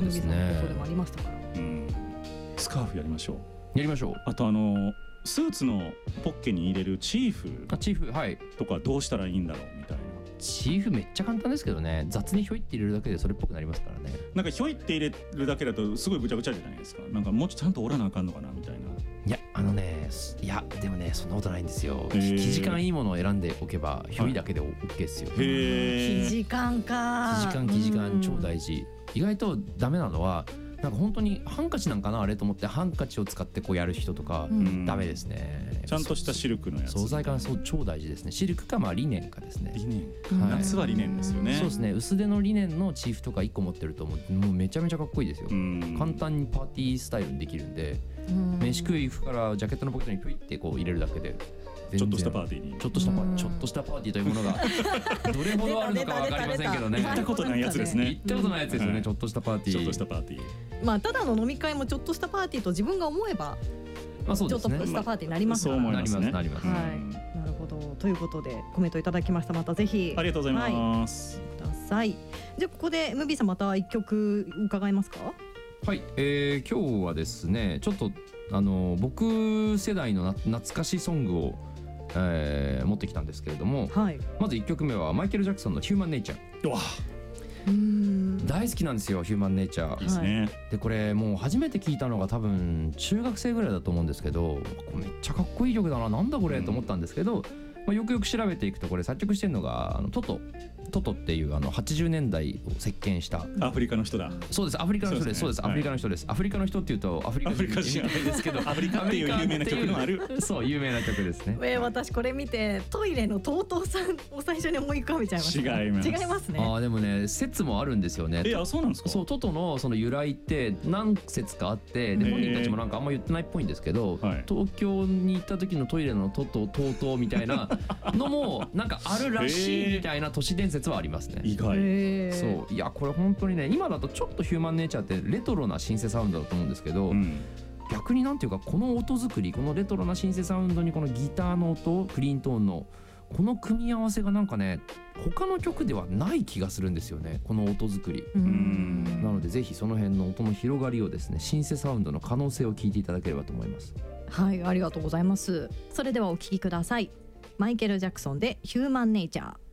ヌビさんの放送でもありましたから、 スカーフやりましょう。 やりましょう。 あとスーツのポッケに入れるチーフとかどうしたらいいんだろうみたいな。 チーフめっちゃ簡単ですけどね、雑にひょいって入れるだけでそれっぽくなりますからね。 なんかひょいって入れるだけだとすごいぐちゃぐちゃじゃないですか。なんかもうちゃんと折らなあかんのかなみたいな。 いやいやでもねそんなことないんですよ。生地感いいものを選んでおけばひょいだけで OK ですよ。 生地感か。 生地感超大事。意外とダメなのはなんか本当にハンカチなんかなあれと思ってハンカチを使ってこうやる人とかダメですね。 ちゃんとしたシルクのやつ、 素材感超大事ですね。シルクかリネンかですね。 リネン、夏はリネンですよね。 そうですね。薄手のリネンのチーフとか1個持ってるともうめちゃめちゃかっこいいですよ。簡単にパーティースタイルにできるんで、飯食いからジャケットのポケットにピュイってこう入れるだけでちょっとしたパーティーにちょっとしたパーティーというものがどれほどあるのか分かりませんけどね。 行ったことないやつですね。 行ったことないやつですよね。ちょっとしたパーティー。 ただの飲み会もちょっとしたパーティーと自分が思えばちょっとしたパーティーになりますから。 なります。 なるほど。ということでコメントいただきました。またぜひありがとうございます。 ください。じゃあここでムービーさんまた一曲伺えますか。 はい、今日はですねちょっと僕世代の懐かしソングを持ってきたんですけれども、まず1曲目はマイケル・ジャクソンのヒューマンネイチャー。大好きなんですよヒューマンネイチャー。 いいですね。 でこれもう初めて聞いたのが多分中学生ぐらいだと思うんですけど、めっちゃかっこいい曲だな、なんだこれと思ったんですけど、よくよく調べていくとこれ作曲してるのがトトっていう80年代を席巻したアフリカの人だ。 そうです、アフリカの人です。そうです、アフリカの人です。アフリカの人っていうとアフリカ人じゃないですけど、 アフリカっていう有名な曲もある。 そう、有名な曲ですね。 私これ見てトイレの TOTO さんを最初に思い浮かべちゃいました。違いますね。 でもね説もあるんですよね。 そうなんですか。 そう、トトのその由来って何説かあって、で本人たちもなんかあんま言ってないっぽいんですけど、東京に行った時のトイレのトト TOTO みたいなのもなんかあるらしいみたいな都市伝説はありますね。そういやこれ本当にね、今だとちょっとヒューマンネイチャーってレトロなシンセサウンドだと思うんですけど、逆になんていうかこの音作り、このレトロなシンセサウンドにこのギターの音、クリーントーンのこの組み合わせがなんかね他の曲ではない気がするんですよね、この音作り。なのでぜひその辺の音の広がりをですね、シンセサウンドの可能性を聞いていただければと思います。 はい、ありがとうございます。それではお聴きください。マイケル・ジャクソンでヒューマンネイチャー。